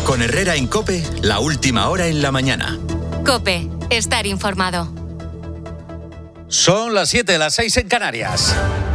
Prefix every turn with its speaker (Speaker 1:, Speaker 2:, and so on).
Speaker 1: Con Herrera en COPE, la última hora en la mañana.
Speaker 2: COPE, estar informado.
Speaker 3: Son las 7, las 6 en Canarias.